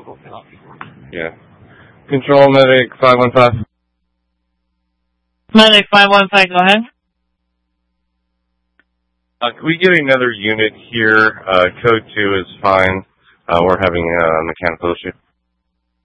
Yeah. Control Medic 515. Medic 515, go ahead. Can we get another unit here? Code 2 is fine. We're having a mechanical issue.